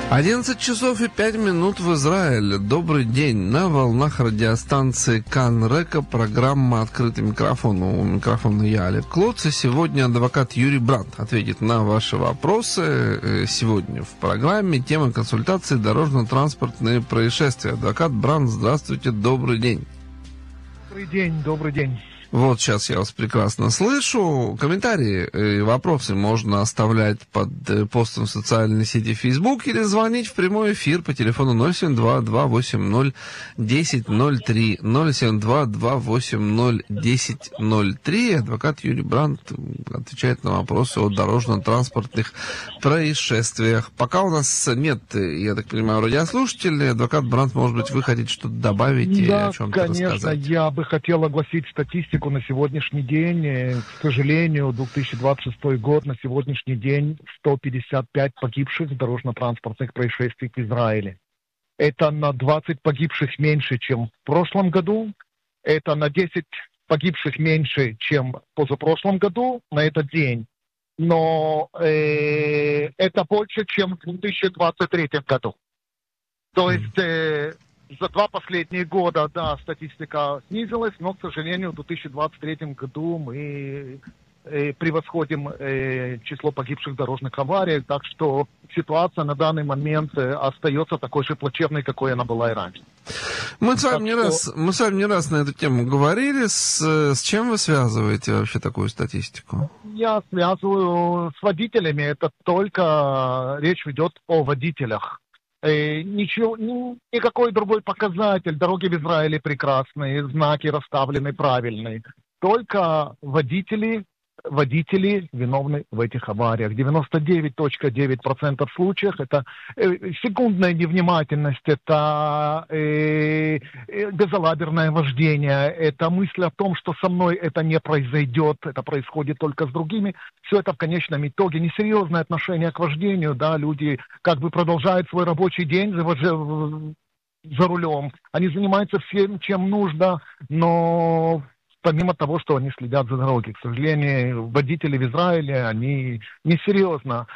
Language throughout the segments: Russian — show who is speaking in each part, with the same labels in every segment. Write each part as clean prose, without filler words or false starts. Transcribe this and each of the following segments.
Speaker 1: 11 часов и 5 минут в Израиле. Добрый день. На волнах радиостанции Кан-Река программа «Открытый микрофон». У микрофона я, Олег Клоц. И сегодня адвокат Юрий Брандт ответит на ваши вопросы. Сегодня в программе тема консультации дорожно-транспортные происшествия. Адвокат Брандт, здравствуйте, добрый день.
Speaker 2: Добрый день.
Speaker 1: Вот сейчас я вас прекрасно слышу. Комментарии и вопросы можно оставлять под постом в социальной сети Facebook или звонить в прямой эфир по телефону 072-280-1003. 072-280-1003. Адвокат Юрий Брандт отвечает на вопросы о дорожно-транспортных происшествиях. Пока у нас нет, я так понимаю, радиослушателей, адвокат Брандт, может быть, вы хотите что-то добавить и о чем-то рассказать?
Speaker 2: Да, конечно, я бы хотел огласить статистику на сегодняшний день. К сожалению, 2026 год, на сегодняшний день 155 погибших в дорожно-транспортных происшествиях в Израиле. Это на 20 погибших меньше, чем в прошлом году. Это на 10 погибших меньше, чем в позапрошлом году на этот день. Но это больше, чем в 2023 году. То есть за два последние года, да, статистика снизилась, но, к сожалению, в 2023 году мы превосходим число погибших в дорожных авариях, так что ситуация на данный момент остается такой же плачевной, какой она была и раньше.
Speaker 1: Мы с вами не раз на эту тему говорили. С чем вы связываете вообще такую статистику?
Speaker 2: Я связываю с водителями. Это только речь идет о водителях. Никакой другой показатель. Дороги в Израиле прекрасные, знаки расставлены правильные. Только водители виновны в этих авариях. 99.9% случаев это секундная невнимательность, это безалаберное вождение, это мысль о том, что со мной это не произойдет, это происходит только с другими. Все это в конечном итоге несерьезное отношение к вождению, да, люди как бы продолжают свой рабочий день за рулем, они занимаются всем, чем нужно, но помимо того, что они следят за дорогой. К сожалению, водители в Израиле, они несерьезно.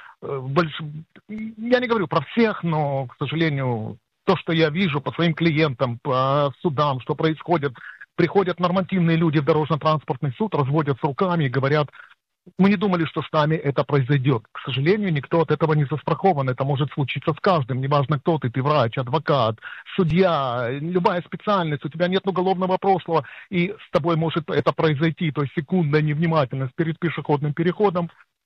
Speaker 2: Я не говорю про всех, но, к сожалению, то, что я вижу по своим клиентам, по судам, что происходит, приходят нормативные люди в дорожно-транспортный суд, разводятся руками и говорят: мы не думали, что с нами это произойдет. К сожалению, никто от этого не застрахован. Это может случиться с каждым. Неважно, кто ты врач, адвокат, судья, любая специальность. У тебя нет уголовного прошлого, и с тобой может это произойти. То есть секундная невнимательность перед пешеходным переходом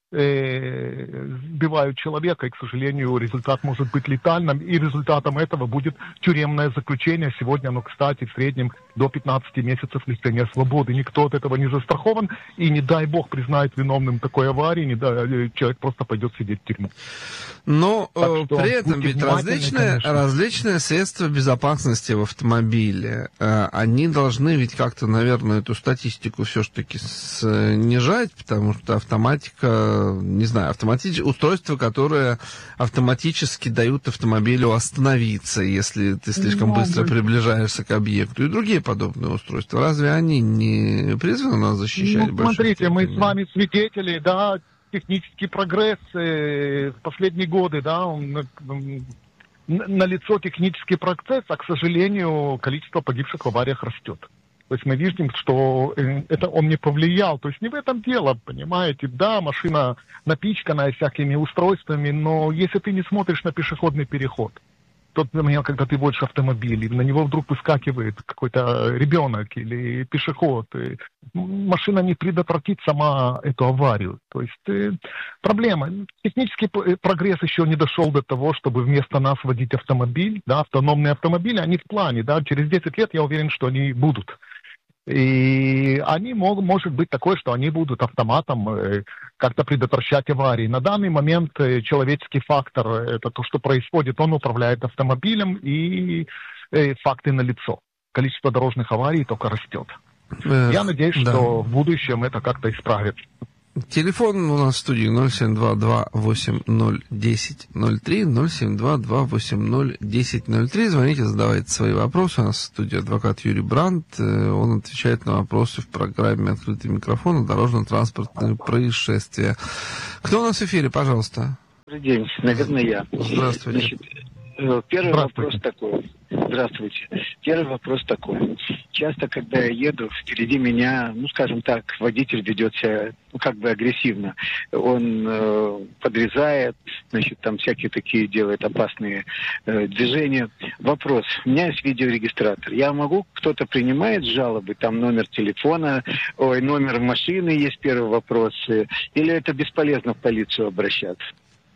Speaker 2: сбивают человека, и, к сожалению, результат может быть летальным, и результатом этого будет тюремное заключение. Сегодня оно, кстати, в среднем до 15 месяцев лишения свободы. Никто от этого не застрахован, и не дай бог признает виновным такой аварии, человек просто пойдет сидеть в тюрьму.
Speaker 1: Но при этом ведь различные средства безопасности в автомобиле, они должны ведь как-то, наверное, эту статистику все-таки снижать, потому что автоматика, не знаю, устройства, которые автоматически дают автомобилю остановиться, если ты слишком быстро приближаешься к объекту, и другие подобные устройства. Разве они не призваны нас защищать?
Speaker 2: Смотрите, мы с вами свидетели, да, технический прогресс в последние годы, да, налицо технический прогресс, а, к сожалению, количество погибших в авариях растет. То есть мы видим, что это он не повлиял. То есть не в этом дело, понимаете. Да, машина напичканная всякими устройствами, но если ты не смотришь на пешеходный переход, тот момент, когда ты водишь автомобиль, и на него вдруг выскакивает какой-то ребенок или пешеход, машина не предотвратит сама эту аварию. То есть проблема. Технический прогресс еще не дошел до того, чтобы вместо нас водить автомобиль, да, автономные автомобили, они в плане, да, через 10 лет я уверен, что они будут. И они может быть такое, что они будут автоматом как-то предотвращать аварии. На данный момент человеческий фактор, это то, что происходит, он управляет автомобилем, и факты налицо. Количество дорожных аварий только растет. Я надеюсь, что в будущем это как-то исправится.
Speaker 1: Телефон у нас в студии 072-280-1003, 072-280-1003. Звоните, задавайте свои вопросы. У нас в студии адвокат Юрий Брандт. Он отвечает на вопросы в программе «Открытый микрофон» о дорожно-транспортные происшествия. Кто у нас в эфире, пожалуйста?
Speaker 3: Добрый день, наверное, я.
Speaker 1: Здравствуйте.
Speaker 3: Значит, первый вопрос такой. Здравствуйте. Первый вопрос такой. Часто, когда я еду, впереди меня, ну, скажем так, водитель ведет себя, ну, как бы агрессивно. Он подрезает, значит, там всякие такие делает опасные движения. Вопрос. У меня есть видеорегистратор. Я могу, кто-то принимает жалобы, там номер телефона, номер машины есть первый вопрос. Или это бесполезно в полицию обращаться?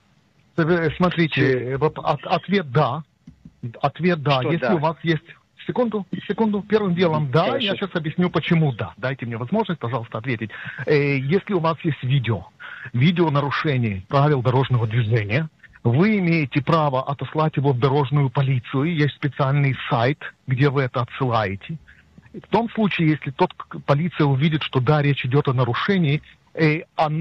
Speaker 2: Смотрите, ответ «да». Ответ «да».
Speaker 3: Что
Speaker 2: если
Speaker 3: да?
Speaker 2: у вас есть... Секунду. Первым делом «да».
Speaker 3: Хорошо.
Speaker 2: Я сейчас объясню, почему «да». Дайте мне возможность, пожалуйста, ответить. Если у вас есть видео нарушений правил дорожного движения, вы имеете право отослать его в дорожную полицию. Есть специальный сайт, где вы это отсылаете. В том случае, если полиция увидит, что да, речь идет о нарушении, они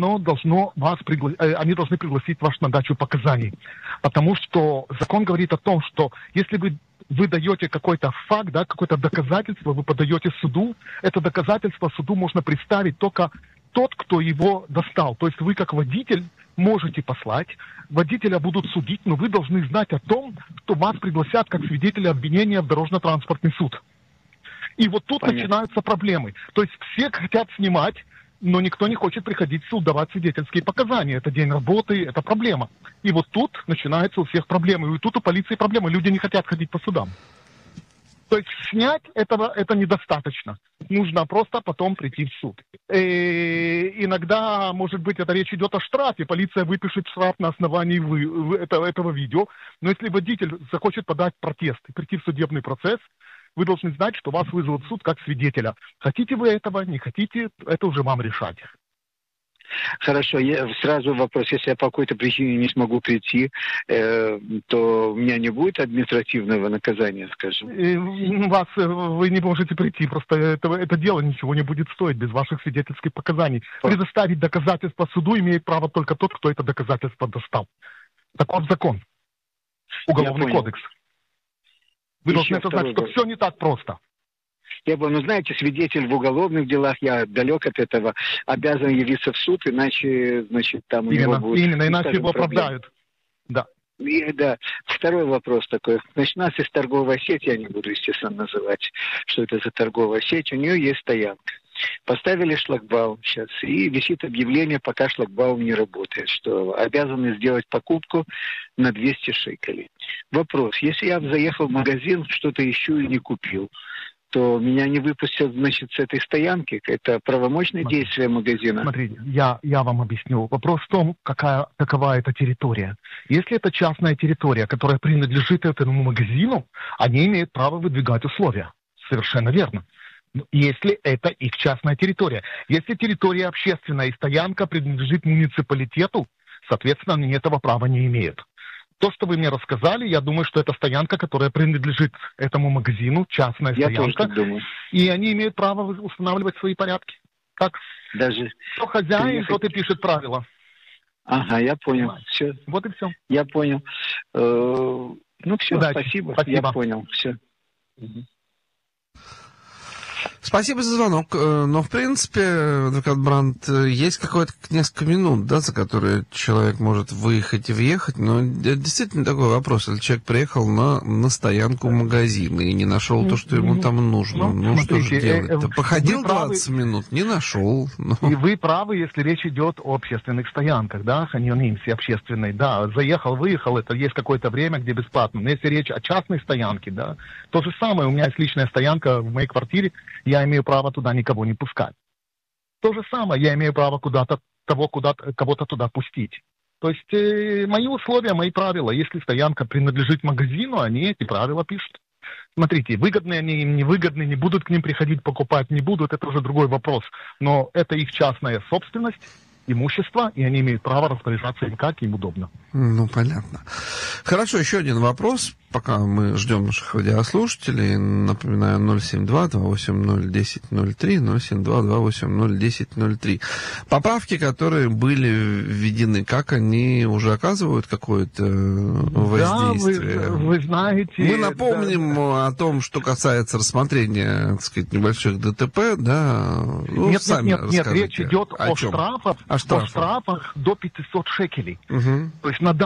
Speaker 2: должны пригласить вас на дачу показаний. Потому что закон говорит о том, что если вы даете какой-то факт, да, какое-то доказательство, вы подаете суду, это доказательство суду можно представить только тот, кто его достал. То есть вы как водитель можете послать, водителя будут судить, но вы должны знать о том, что вас пригласят как свидетеля обвинения в дорожно-транспортный суд. И вот тут начинаются проблемы. То есть все хотят снимать, но никто не хочет приходить в суд, давать свидетельские показания. Это день работы, это проблема. И вот тут начинаются у всех проблемы. И тут у полиции проблемы. Люди не хотят ходить по судам. То есть снять это недостаточно. Нужно просто потом прийти в суд. Иногда, может быть, это речь идет о штрафе. Полиция выпишет штраф на основании этого видео. Но если водитель захочет подать протест и прийти в судебный процесс, вы должны знать, что вас вызовут в суд как свидетеля. Хотите вы этого, не хотите, это уже вам решать.
Speaker 3: Хорошо, сразу вопрос. Если я по какой-то причине не смогу прийти, то у меня не будет административного наказания, скажем?
Speaker 2: Вы не можете прийти, просто это дело ничего не будет стоить без ваших свидетельских показаний. Предоставить доказательства суду имеет право только тот, кто это доказательство достал. Таков закон. Уголовный кодекс. Вы должны знать, что все не так просто.
Speaker 3: Я бы, знаете, свидетель в уголовных делах, я далек от этого, обязан явиться в суд, иначе, значит, там у него будет...
Speaker 2: Именно, иначе его оправдают. Да.
Speaker 3: Да. Второй вопрос такой. Значит, у нас есть торговая сеть, я не буду, естественно, называть, что это за торговая сеть, у нее есть стоянка. Поставили шлагбаум сейчас, и висит объявление, пока шлагбаум не работает, что обязаны сделать покупку на 200 шекелей. Вопрос, если я заехал в магазин, что-то ищу и не купил, то меня не выпустят, значит, с этой стоянки? Это правомочное действие магазина?
Speaker 2: Смотрите, я вам объясню. Вопрос в том, какова эта территория. Если это частная территория, которая принадлежит этому магазину, они имеют право выдвигать условия. Совершенно верно. Если это их частная территория. Если территория общественная и стоянка принадлежит муниципалитету, соответственно, они этого права не имеют. То, что вы мне рассказали, я думаю, что это стоянка, которая принадлежит этому магазину, частная стоянка.
Speaker 3: Я тоже так думаю.
Speaker 2: И они имеют право устанавливать свои порядки. Так,
Speaker 3: даже
Speaker 2: кто хозяин, тот и пишет правила.
Speaker 3: Ага, я понял. Все.
Speaker 2: Вот и все.
Speaker 3: Я понял. Все,
Speaker 2: удачи.
Speaker 3: Спасибо. Я понял. Все.
Speaker 1: Спасибо за звонок. Но, в принципе, адвокат Брандт, есть какое-то несколько минут, да, за которые человек может выехать и въехать. Но действительно такой вопрос. Если человек приехал на стоянку магазина и не нашел то, что ему там нужно, что же делать-то? Походил 20 минут, не нашел.
Speaker 2: И вы правы, если речь идет о общественных стоянках, да, ханьонимсе общественной, да. Заехал, выехал, это есть какое-то время, где бесплатно. Но если речь о частной стоянке, да, то же самое. У меня есть личная стоянка в моей квартире, я имею право туда никого не пускать. То же самое, я имею право кого-то туда пустить. То есть мои условия, мои правила. Если стоянка принадлежит магазину, они эти правила пишут. Смотрите, выгодные они им, невыгодные, не будут к ним приходить, покупать не будут, это уже другой вопрос. Но это их частная собственность, имущество, и они имеют право распоряжаться им как им удобно.
Speaker 1: Понятно. Хорошо, еще один вопрос, пока мы ждем наших радиослушателей. Напоминаю, 072-280-1003, 072-280-1003. Поправки, которые были введены, как они уже оказывают какое-то воздействие?
Speaker 2: Да, вы знаете...
Speaker 1: Мы напомним о том, что касается рассмотрения, так сказать, небольших ДТП, да?
Speaker 2: Нет, речь идет о штрафах
Speaker 1: штрафах
Speaker 2: до 500 шекелей.
Speaker 1: Угу.
Speaker 2: То есть на